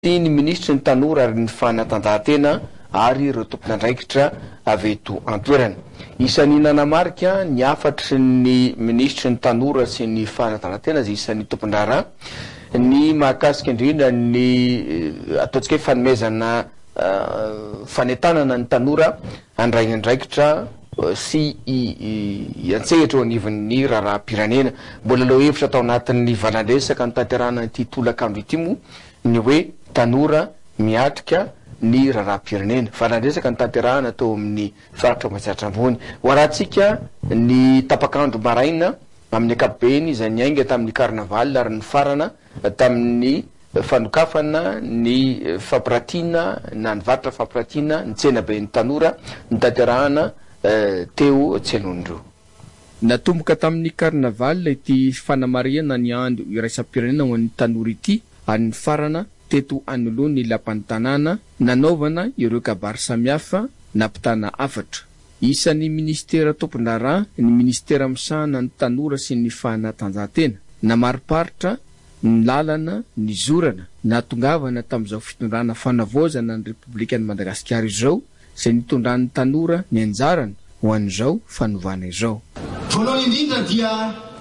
Ny ministra ny tanora ary ny fanatanjahantena ary ireo tompon'andraikitra avy eto an-toerana. Isan'ny nanamarika ny afatry ny ministra ny tanora sy ny fanatanjahantena izay isan'ny tompon-draharaha ny mahakasika indrindra ny ataontsika hoe fanomezana fanentanana ny tanora handray andraikitra sy antsehatra eo anivon'ny raharaham-pirenena. Mbola leo hevitra atao anatin'ny valandresaka ny tanterahana ity tolakandro ity moa ny hoe tanora miatrika ny raharaham-pirenena. Valandresaka ny tanterahana tao amin'ny faritra Matsatra ambony. Hoaratsika ny tapakandro maraina amin'ny ankapobeny izay niainga tamin'ny karnaval ary ny farana tamin'ny fanokafana ny fampiratiana na ny varitra fampiratiana ny tsenabe ny tanora ny tanterahana teo Tselondro. Natomboka tamin'ny karnaval ity fanamariana ny andro iraisam-pirenena ho an'ny tanora ity ary ny farana teto anoloha ny lapan'ny tanàna nanaovana ireo kabary samihafa nampitana afatra. Isan'ny ministera tompon-draharaha ny ministera misahana ny tanora sy ny fanatanjahantena namariparitra ny lalana ny zorana natongavana tamin'izao fitondrana fanavaozana ny Repoblikan'i Madagasikara izao izay nitondran'ny tanora ny anjarany ho an'izao fanovana izao. Voalohany indrindra dia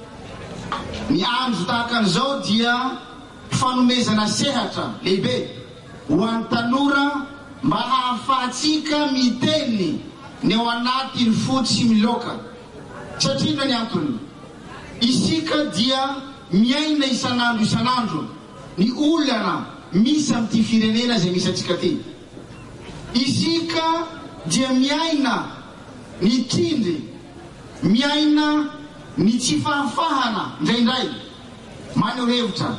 ny andro tahaka an'izao dia fanomezana sehatra lehibe ho an'ny tanora mba hahafahantsika miteny ny ao anatin'ny fotsy miloka. Satria ny antony isika dia miaina isanandro ny olana misy amin'ity firenena izay misy antsika ty. Isika dia miaina ny tindry, miaina ny tsy fahafahana indraindray. Maneho hevitra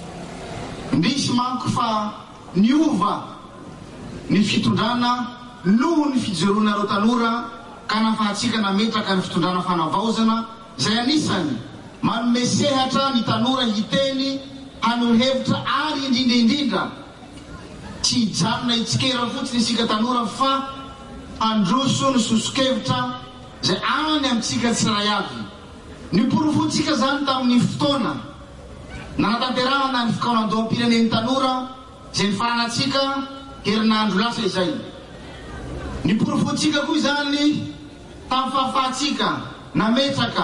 ndrisy manko fa niova ny fitondrana noho ny fijerona reo tanora ka nafahatsika nametraka ny fitondrana fanavaozana izay anisany manome sehatra ny tanora hiteny haneho hevitra ary indrindra tsy hijanona hitsikera fotsiny isika tanora fa androso ny sosokevitra izay any amintsika tsiray avy. Niporofontsika zany tamin'ny fotoana nanatanterahana ny fikaonan-doam-pirenen'ny tanora izay nifaranatsika herinandro lasa izay. Niporofontsika koa zany tamin'ny fahafahatsika nametraka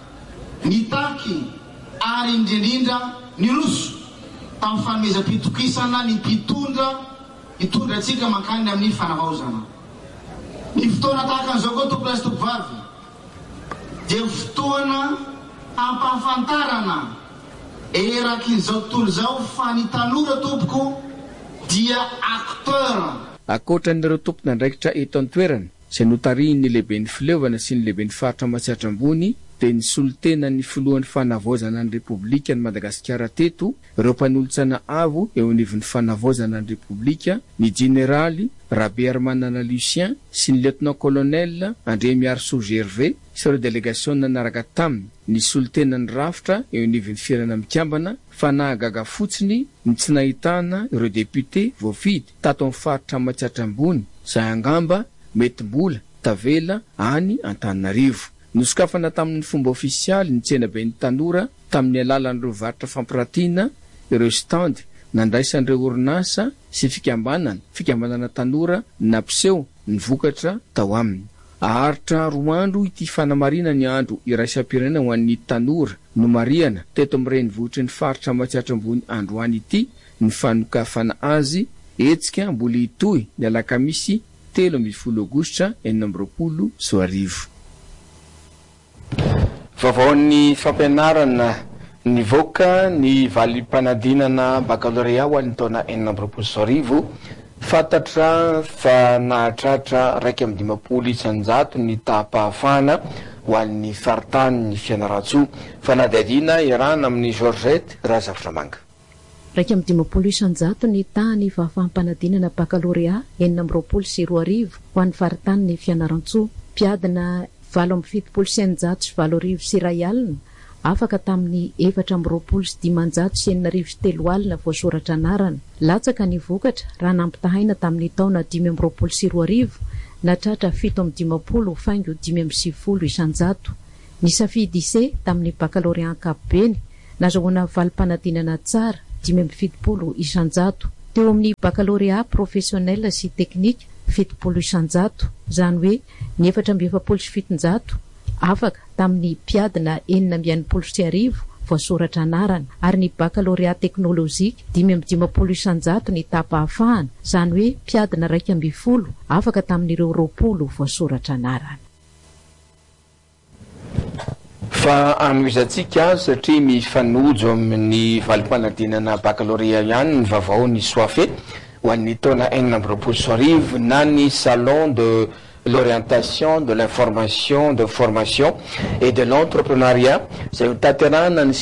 nitaky ary indrindra niroso tamin'ny fanomezam-pitokisana ny hitondra atsika mankany amin'ny fanavaozana. Ny fotoana tahaka an'izao koa tompolasy tompovavy dia fotoana hampahafantarana erakin'izao tontolo izao fa ny tanora tompoko dia acteur. Akoatran'ireo tompon'andraikitra eto an-toerana izay notarian'ny lehiben'ny fileovana sy ny lehiben'ny faritra Matsatra ambony dia ny solotena ny filohan'ny fanavaozana ny Repoblikan'i Madagasikara teto ireo mpanolotsana avo eo anivon'ny fanavaozana ny Repoblika ny jeneraly Rabearmanana Lucien sy ny lieutenant colonel Andremiarso Gervais sy ireo délégation nanaraka taminy ny solotenan'ny rafitra eo anivon'ny firenena mikambana fa nahagaga fotsiny ny tsy nahitana ireo député voafidy tato amin'ny faritra Matsatra ambony izay angamba mety mbola tavela any Antananarivo. Nosokafana tamin'ny fomba ofisialy ny tsenaben'ny tanora tamin'ny alalan'ireo varitra fampiratiana ireo stand nandraisan'ireo orinasa sy fikambanana tanora nampiseho ny vokatra tao aminy. Aharitra 2 andro ity fanamarina ny andro iraisam-pirenena ho an'ny tanora no mariana teto amin'ny renivohitry ny faritra Matsatra ambony androany ity ny fanokafana azy etsika mbola hitohy ny alakamisy 13 Aogositra 2020. Vaovaon'ny fampianarana nivoaka ny valim-panadinana baccalauréat ho an'ny taona 2020 fantatra fa nahatratra 1,500 ny tahapahafana ho an'ny faritany ny fianaratsoa. Fanadihadiana iarahana amin'ny Georgette Razafitra Manga. 1,500 ny tahany fahafaham-panadinana baccalauréat 2020 ho an'ny faritany ny fianaratsoa. Piadina 7,700 sy iray alina afaka tamin'ny 4,903 alina voasoratra anarana. Latsaka ny vokatra raha nampitahaina tamin'ny taona 2020 natratra 7,50 isanjato. Ny safidy ise tamin'ny baccalauréat ankapobeny nazahoana valim-panadinana tsara 5,70 isanjato. teo amin'ny baccalauréat professionnel sy technique 700 zany hoe ny 470 afaka tamin'ny mpiadina 490 voasoratra anarana ary ny baccalauréat technologique 550 ny tapa-ahafahana zany hoe mpiadina 210 afaka tamin'ireo 20 voasoratra anarana. Fa anoizatsika satria mifanojo amin'ny valim-panadinana baccalauréat ihany ny vaovao ny soafe ho an'ny taona 2024 na ny salon de l'orientation, de l'information, de formation et de l'entrepreneuriat izay ho tanterahana ny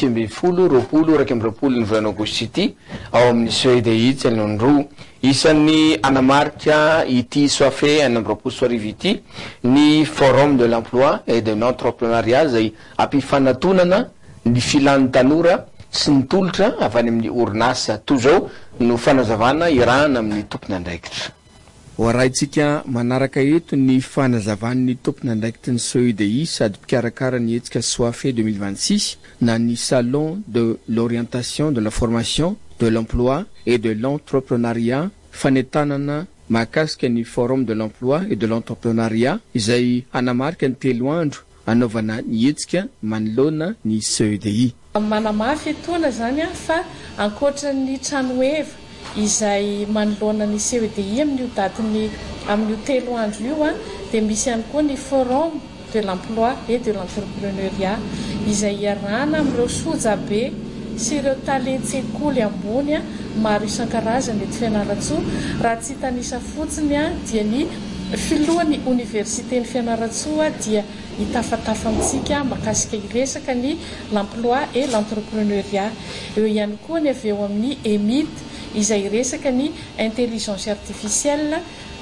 2020 ny volana aogositra ity ao amin'ny CEDI Tselondro. Isan'ny anamarika ity soafe 2024 ity ny forum de l'emploi et de l'entrepreneuriat izay ampifanantonana ny filan'ny tanora sy ny tolotra avy any amin'ny orinasa toy izao no fanazavana irahana amin'ny tompony andraikitra. Hoaraintsika manaraka eto ny fanazavan'ny tompony andraikitry ny CEDI sady mpikarakara ny hetsika soafe 2026 na ny salon de l'orientation, de la formation, de l'emploi et de l'entrepreneuriat fanetanana mahakasika ny forum de l'emploi et de l'entrepreneuriat izay anamarika ny telo andro anaovana ny hetsika manoloana ny CEDI. Manamafy etona zany fa ankoatran'ny trano eva izay manoloana ny CEDI amin'ny datiny amin'ny telo andro io dia misy ihany koa ny forum de l'emploi et de l'entrepreneuriat izay iarahana amin'ireo sojabe sy ireo talentsy-sekoly ambony maro isan-karazany eto Fianaratsoa. Raha tsy tanisa fotsiny dia ny filohan'ny universitén'ny Fianaratsoa dia hitafatafa amintsika makasika iresaka ny l'emploi et l'entrepreneuriat. Eo ihany koa ny avy eo amin'ny EMIT izay resaka ny intelligence artificielle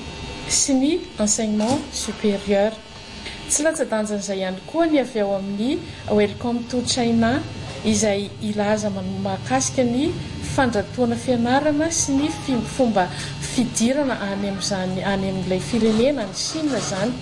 sy ny enseignement supérieur. Tsy latsa-danjan'izay ihany koa ny avy eo amin'ny Welcome to China izay ilaza mahakasika ny fandratoana fianarana sy ny fomba fidirana any amin'ilay firenena ny Chine zany.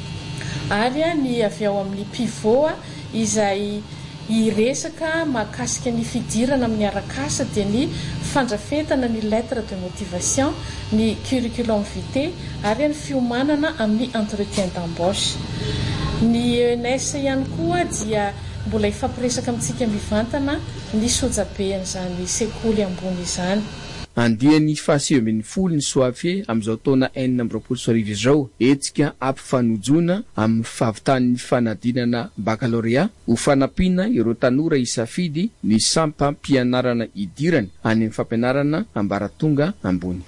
Ary ny avy eo amin'ny pivot izay iresaka mahakasika ny fidirana amin'ny arakasa dia ny fandrafetana ny lettre de motivation, ny curriculum vitae ary ny fiomanana amin'ny entretien d'embauche. Ny ENS ihany koa dia mbola ifampiresaka amintsika mivantana ny sojabe an'izany sekoly ambony izany. Andiany fahasivambin'ny folo ny soafe amin'izao taona 2024 izao etsika ampifanojona amin'ny fahavitan'ny fanadinana baccalauréat ho fanampiana ireo tanora isafidy ny sampam-pianarana idirany any amin'ny fampianarana ambaratonga ambony.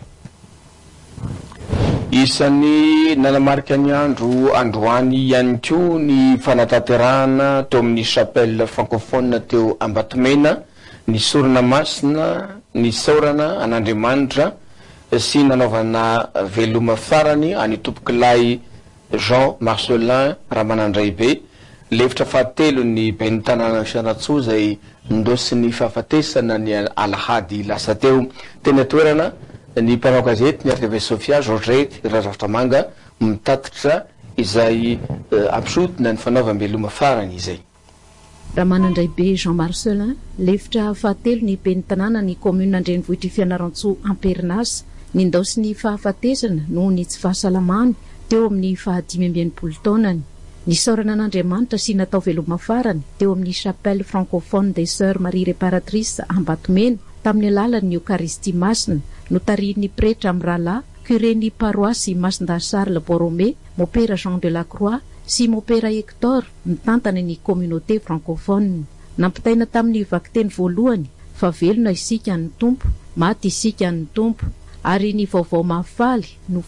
Isan'ny nanamarika ny andro androany ihany koa ny fanatanterahana teo amin'ny chapelle francophone teo Ambatomena, ny sorona masina, ny saorana an'Andriamanitra sy nanaovana veloma farany any tompoklay Jean Marcelin Ramanandraibe. Lefitra fahatelo ny ben'ny tanàna Fianarantsoa izay ndosiny fahafatesana ny alahady lasa teo teny atoerana ny mpanao gazety ny RTV Sofia Georgette Razafitra Manga mitatitra izay ampisotona ny fanaovam-beloma farany izay. Ramanandraibe Jean Marcelin, lefitra fahatelo ny ben'ny tanàna ny commune Andrenivohitra Fianarantsoa Amperinasa ny ndaosy ny fahafatesana noho ny tsy fahasalamany teo amin'ny 520 taonany. Ny saorana an'Andriamanitra sy natao veloma farany teo amin'ny chapelle francophone des Sœurs Marie Réparatrice Ambatomena tamin'ny alalan'ny Eucharistie Masina notarian'ny pretra amin'ny rahalahy curé-ny paroisy Masindar Charles Borromée, mopera Jean de la Croix sy mopera Hector mitantana ny communauté francophone. Nampitaina tamin'ny vakiteny voalohany fa velona isika ny tompo, maty isika ny tompo, ary ny vaovao mahafaly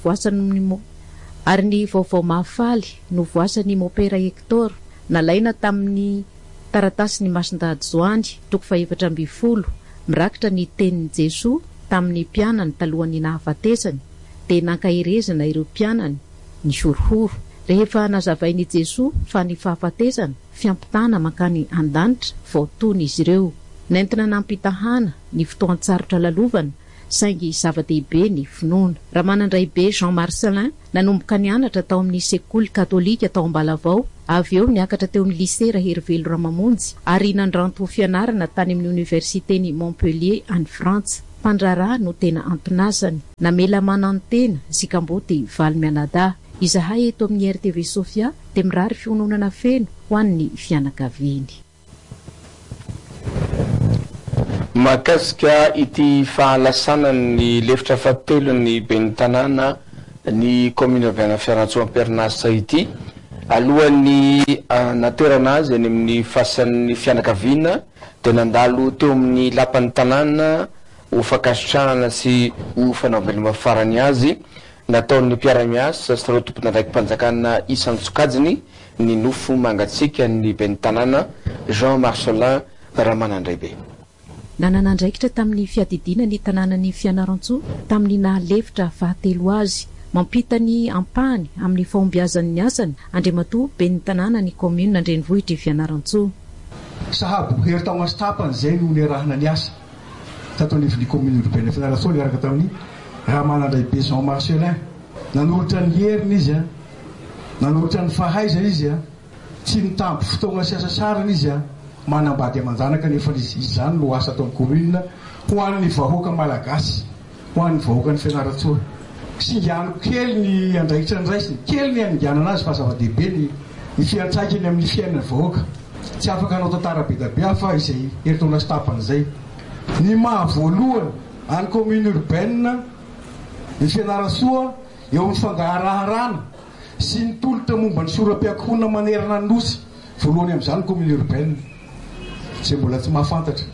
no voasan'ny mopera Hector nalaina tamin'ny taratasy ny Masindady Zoandy toko 420 mirakitra ny tenin'i Jesoa tamin'ny mpianany talohan'ny nahafatesany dia nankahirezana ireo mpianany ny horohoro. Rehefa nazavain'i Jesoa fa ny fahafatesana fiampitana mankany an-danitra vao tony izy ireo. Nentina nampitahana ny fotoan-tsarotra lalovana saingy zava-dehibe ny finoana. Ramanandraibe Jean Marcelin nanomboka nianatra tao amin'ny sekoly katolika tao Ambalavao, avy eo niakatra teo amin'ny lycée Raherivelo Ramamonjy ary nandranto fianarana tany amin'ny universitény Montpellier any Frantsa. Pandrara no tena antonazany. Namela manantena Zikamboty Valmianada. Izahay eto amin'ny RTV Sofia dia mirary fiononana feno ho an'ny fianakaviany. Mahakasika ity fahalasana ny lefitra fahatelo-ny ben'ny tanàna ny commune Viana Fianarantsoa Amperinasa ity alohan'ny naterana azy any amin'ny fasan'ny fianakaviana dia nandalo teo amin'ny lapan'ny tanàna ho fakasitrahana sy ho fanaovana farany azy nataon'ny mpiara-miasa sy ireo tompona ndraiky mpanjakana isan-tsokajiny ny nofo mangatsika ny ben'ny tanàna Jean Marcelin Ramanandraibe. Nananandraikitra tamin'ny fiadidiana ny tanànan'ny Fianarantsoa tamin'ny nahalefitra fahatelo azy mampita ny ampahany amin'ny fahombiazan'ny asany Andriamatoa ben'ny tanàna ny commune Andrenivohitra Fianarantsoa. Sahabo heritao astapany zay no niarahana ny asa tato anivon'ny commune urbaine Fianarantsoa niaraka tamin'ny Ramanandraibe Jean Marcelin. Nanolotra ny heriny izy nanolotra ny fahaiza izy tsy nitambo fotoana sy asa sarany izy manambady amanjanaka nefa izany no asa atao amin'ny commune ho an'ny vahoaka malagasy ho an'ny vahoaka ny Fianarantsoa. Singiano kely ny andraikitra ny raisiny kely ny anongianana azy fa zava-dehibe ny fiantraikany amin'ny fiainan'ny vahoaka tsy afaka hanao tantara be da be fa izay heritaona stapany zay. Ny mahavoalohany any commune urbaine ny Fianarantsoa eo amin'ny fangaraharana sy ny tolotra momba ny soram-piankohana manerana ny nosy voalohany amin'izany commune urbaine izay mbola tsy mahafantatra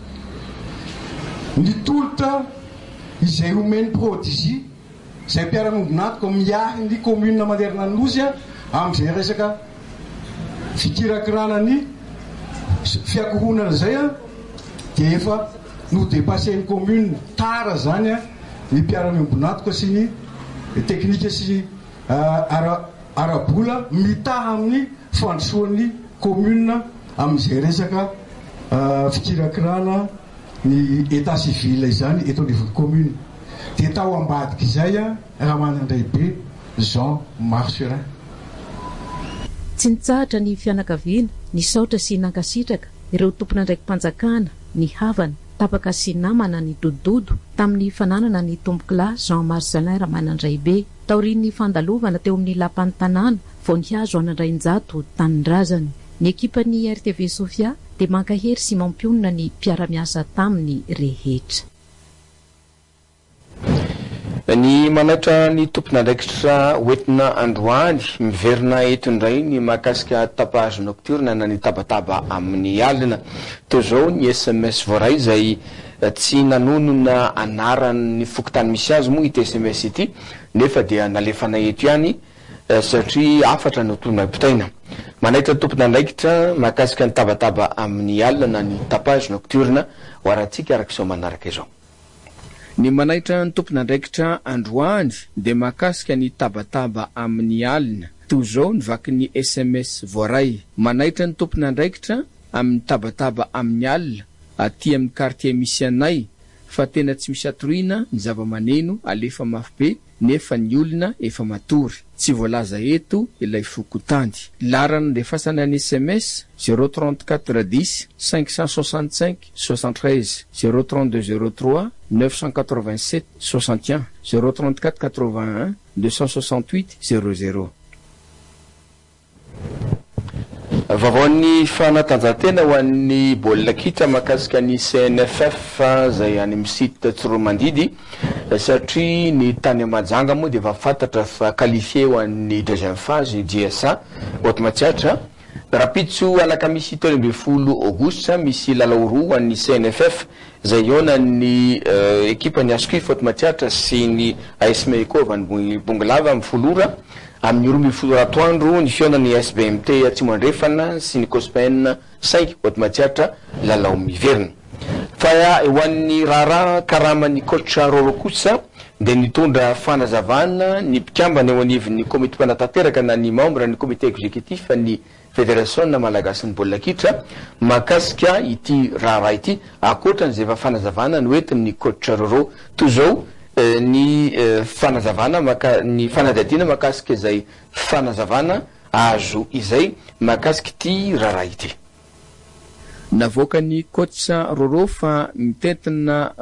ny tolotra izay omeny prodigie izay mpiara-mombonatiko miahy ny commune manerana ny nosy amin'izay resaka fikirakirana ny fiankohonana zay dia efa no dépassen'ny commune tara zany ny mpiara-mombonatiko sy ny teknika sy arabola mitaha amin'ny fandrosoan'ny commune amin'izay resaka fikirakirana ny état civil izany eto anivon'ny commune dia tao ambadika izay Ramanandraibe Jean Marcelin. Tsy nitsahatra ny fianakaviana ny saotra sy nankasitraka ireo tompona ndraiky mpanjakana ny havana tapaka sy namana ny dododo tamin'ny fananana ny tombokilà Jean Marcelin Ramanandraibe taorian'ny fandalovana teo amin'ny lapan'ny tanàna vao nihazo anandrainjato tanindrazany. Ny ekipan'ny RTV Sofia dia mankahery sy mampionona ny mpiara-miasa taminy rehetra. Ny manaitra ny tompon'andraikitra hoentina androany miverina eto indray ny mahakasika tapage nocturne na ny tabataba amin'ny alina teo zao ny SMS voaray izay tsy nanonona anaran'ny fokotany misy azy moa ity SMS ity nefa dia nalefana eto ihany satria afatra no tonapitaina. Manaitra tompon'andraikitra mahakasika ny tabataba amin'ny alina na ny tapage nocturne ho aratsika arak'izao manaraka izao. Ny manaitra ny tompon'andraikitra androany dia mahakasika ny tabataba amin'ny alina toy izao nivaky ny SMS voaray. Manaitra ny tompon'andraikitra amin'ny tabataba amin'ny alina aty amin'ny quartier misy anay fa tena tsy misy atoriana ny zava-maneno alefa mafy be nefa ny olona efa matory tsy voalaza eto ilay fokotany. Larana ndefasana ny SMS 034 10 565 73 032 03 987 61 034 81 268 00. Vavaon'ny fanatanjahantena ho an'ny baolina kitra mahakasika ny CNFF zay any amin'ny site Tsoromandidy satria ny tany Majanga moa dia efa fantatra fa qualifié ho an'ny deuxième phase GSA Otmatsiatra. Rapitso alakamisy 12 aogositra misy lalao roa ho an'ny CNFF zay iona ny ekipa ny Askuif Otmatsiatra sy ny AS Meikova ny Bongolava amin'ny folora. Amin'ny roa folo atoandro ny fiona ny SBMT Atsimandrefana sy ny Cospen 5 Otmatsiatra lalao miverina. Fa eo an'ny rara karaman'ny coach Roro kosa dia nitondra fanazavana ny mpikambana eo anivon'ny komite mpanatanteraka na ny membre ny komite exécutif ny fédération malagasy ny baolina kitra mahakasika ity rara ity akoatran'izay efa fanazavana no entin'ny coach Roro toy izao ny fanazavana ny fanadadiana mahakasika izay fanazavana azo izay mahakasika ity rara ity. Navoaka ny Kotsa Roro fa mitentina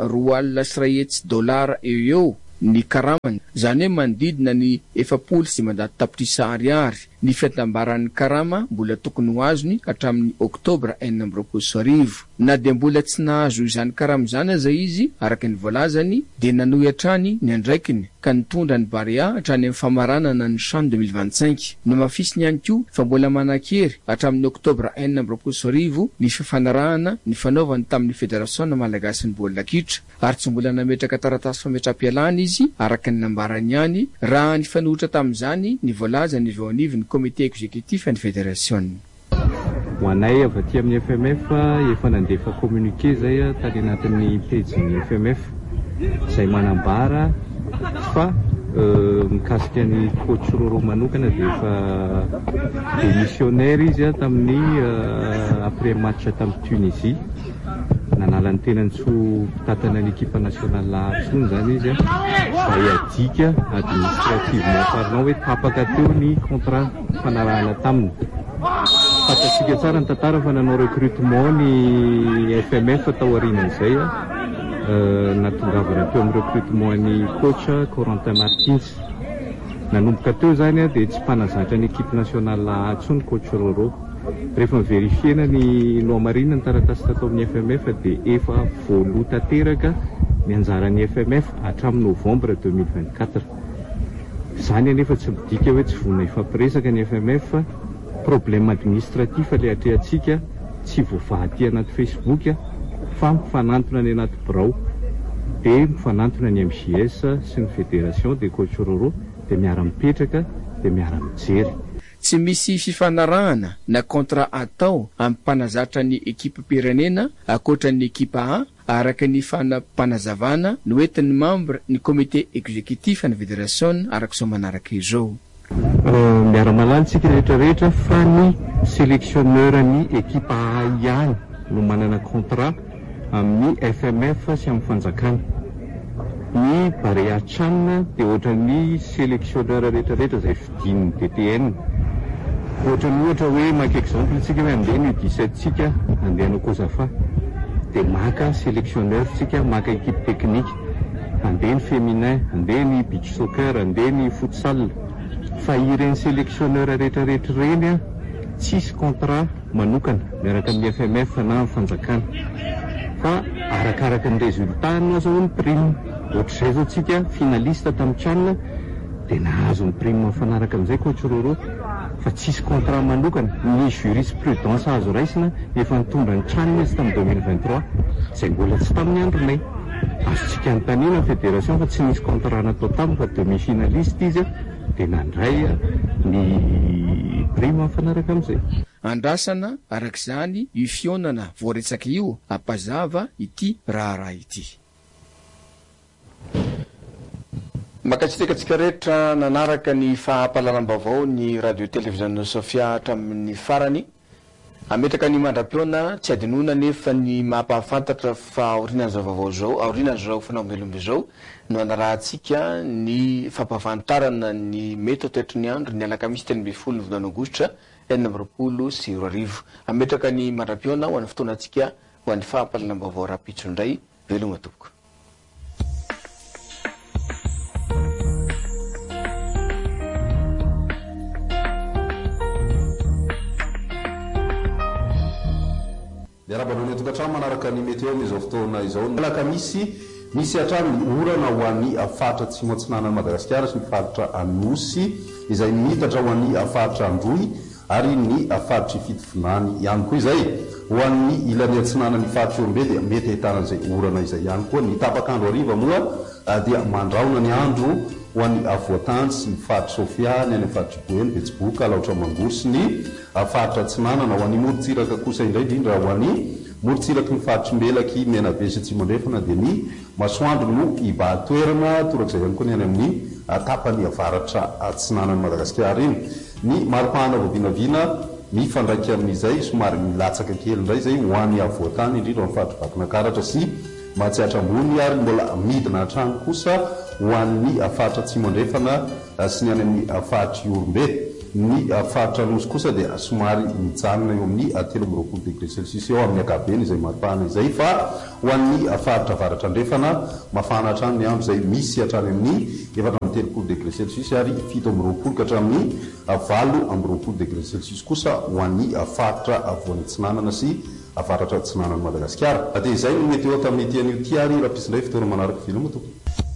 $2 eo ny karamany, zany hoe manodidina ny 700 tapitrisa ariary. Ny fiatambaran'ny karama mbola tokony ho azony hatramin'ny Oktobra 2024. Na dia mbola tsy nahazo izany karama izany aza izy, araka ny voalazany, dia nanohy hatrany ny andraikiny ka nitondra ny Barea hatrany amin'ny famaranana ny Chan 2025. No mafisiny ihany koa fa mbola manakery hatramin'ny Oktobra 2024 ny fifanarahana ny fanaovany tamin'ny Federasiona Malagasy ny Baolina Kitra, ary tsy mbola nametraka taratasy fametra-pialana izy araka ny nambarany ihany raha ny fanohitra tamin'izany ny voalazany vao anivon'ny comité exécutif ny fédération. Ho anay avy aty amin'ny FMF efa nandefa communiqué zay tany anatin'ny page-ny FMF izay manambara fa mikasika ny coach Roro manokana dia efa démissionnaire izy tamin'ny après match tamin'ny Tunisie. Nanala ny tenany tso tatana ny équipe nationale atsony zany izy izay adika administrativement parlant hoe tapaka teo ny contrat fanarahana taminy. Fantatsika tsara ny tantara fa nanao recrutement ny FMF tao aorian'izay natongavana teo amin'ny recrutement ny coach Corentin Martins. Nanomboka teo zany dia tsy mpanazatra ny équipe nationale atsony coach Roro. Rehefa verifiena ny lohamarina ny taratasy tatao amin'ny FMF dia efa voaloha tanteraka ny anjaran'ny FMF hatramin'ny Novembre 2024. Izany anefa tsy midika hoe tsy vonona ifampiresaka ny FMF, problème administratif ilay atrehantsika, tsy voavaty anaty Facebook fa mifanantona ny anaty birao dia mifanantona ny MJS sy ny fédération dia coach Roro dia miara-mipetraka dia miara-mijery. Tsy misy fifanarahana na contrat atao amin'ny mpanazatra ny ekipa pirenena akoatra ny ekipa A araka ny fanampanazavana no entin'ny membre ny comité exécutif ny fédération araka izao manaraka izao. Miara-malansika rehetrarehetra fa ny sélectionneur ny ekipa A ihany no manana contrat amin'ny FMF sy amin'ny fanjakana. Ny Barea Chan dia ohatran'ny sélectionneur rehetrarehetra izay fidin'ny DTN. Ohatran'ny ohatra hoe maka exemple tsika hoe andeha ny 17 tsika andeha no Kozafa dia maka sélectionneur tsika maka équipe technique, andeha ny féminin, andeha ny beach soccer, andeha ny futsal. Fa ireny sélectionneur rehetrarehetra ireny tsisy contrat manokana miaraka amin'ny FMF na amin'ny fanjakana fa arakaraka ny résultat no azahoany prime. Ohatr'izay zao tsika finaliste tamin'ny Chan dia nahazo ny prime mifanaraka amin'izay coach Roro fa tsisy contrat manokana. Ny jurisprudence azo raisina efa nitondra ny Chan izy tamin'ny 2023 izay mbola tsy tamin'ny andronay. Azontsika anontaniana ny fédération fa tsy nisy contrat natao taminy fa demi-finaliste izy dia nandray ny prime mifanaraka amin'izay. Andrasana arak'izany io fionana voaretsaka io apazava ity raharaha ity. Makatsitekatsika rehetra nanaraka ny fahampalaram-baovao ny radio télévision Sofia hatramin'ny farany. Ametraka ny mandram-piona tsy adinoina nefa ny mampahafantatra fa aorian'izao vaovao zao, aorian'izao fanaombelombe zao no anarahantsika ny fampahafantarana ny mety ho toetry ny andro ny alakamisy 10 volana aogositra 2024. Ametraka ny mandram-piona ho an'ny fotoanantsika ho an'ny fahampalaram-baovao rapitso indray. Veloma tompoko. Miarabanao tokantrano manaraka ny meteo amin'izao fotoana izao. Alakamisy misy hatrany orana ho an'ny afatra atsimo atsinanan'i Madagasikara sy ny faritra Anosy izay mitatra ho an'ny afatra Androy ary ny afaritra Fitovinany ihany koa izay. Ho an'ny ilan'ny atsinanan'ny faritra Orombe dia mety ahitaran'izay orana izay ihany koa. Ny tapakandro hariva moa dia mandraona ny andro ho an'ny Avoatany sy ny faritra Sofia, ny any faritra Boeny, Betsiboka, Alaotra Mangoro sy ny afaritra Atsinanana. Ho an'ny morontsiraka kosa indray indrindra ho an'ny morontsiraka ny faritra Mbelaky, Menabe sy Tsimondrefana dia ny masoandro no ibahatoerana torak'izay ihany koa ny any amin'ny tapany avaratra Atsinanan'i Madagasikara iny. Ny maripahana voavinavina mifandraiky amin'izay somary milatsaka kely indray zay ho an'ny Avoatany indrindra amin'ny faritra Vakinakaratra sy Matsiatra Ambony ary mbola midina hatrany kosa ho an'ny afaritra Tsimondrefana sy ny any amin'ny afaritra Orombe. ny faritra nosy kosa dia somary mijanona eo amin'ny 13 degré celsius eo amin'ny akabeny izay maripahana izay, fa ho an'ny faritra avaratra andrefana mafana hatrany ny andro izay misy hatrany amin'ny 13 degré celsius ary 17 ka hatramin'ny 9 degré celsius kosa ho an'ny faritra avoan'ny Tsinanana sy avaratra Tsinanana Madagasikara. Dia izay no mety eo tamin'ny tian'io ty ary raha pisindray fotoana manaraka filma tompoko.